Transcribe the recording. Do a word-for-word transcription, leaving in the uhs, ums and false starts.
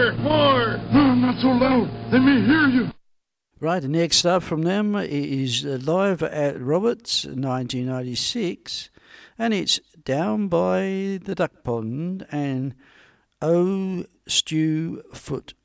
More! More! No, not so loud. They may hear you. Right, next up from them is live at Roberts, nineteen ninety-six, and it's Down by the Duck Pond and Oh Stew Foot.